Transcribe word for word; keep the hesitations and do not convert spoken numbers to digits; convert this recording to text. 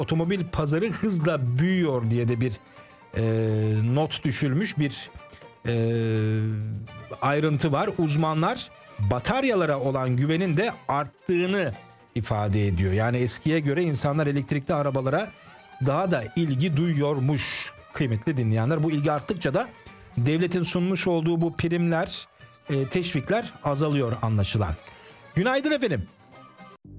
otomobil pazarı hızla büyüyor diye de bir e, not düşülmüş, bir e, ayrıntı var. Uzmanlar bataryalara olan güvenin de arttığını ifade ediyor. Yani eskiye göre insanlar elektrikli arabalara daha da ilgi duyuyormuş kıymetli dinleyenler. Bu ilgi arttıkça da devletin sunmuş olduğu bu primler, e, teşvikler azalıyor anlaşılan. Günaydın efendim.